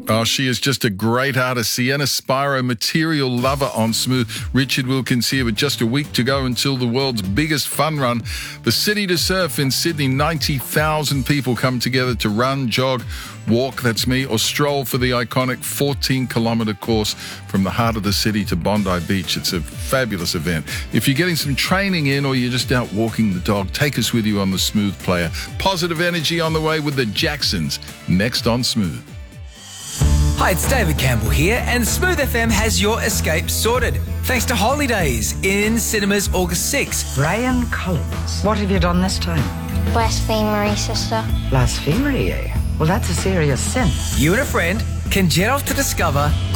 Oh, she is just a great artist. Sienna Spiro, material lover on Smooth. Richard Wilkins here with just a week to go until the world's biggest fun run. The City to Surf in Sydney. 90,000 people come together to run, jog, walk, that's me, or stroll for the iconic 14-kilometre course from the heart of the city to Bondi Beach. It's a fabulous event. If you're getting some training in or you're just out walking the dog, take us with you on the Smooth Player. Positive energy on the way with the Jacksons. Next on Smooth. Hi, it's David Campbell here, and Smooth FM has your escape sorted. Thanks to Holidays in cinemas August 6. Brian Collins. What have you done this time? Blasphemery, sister. Blasphemery, eh? Well, that's a serious sin. You and a friend can jet off to discover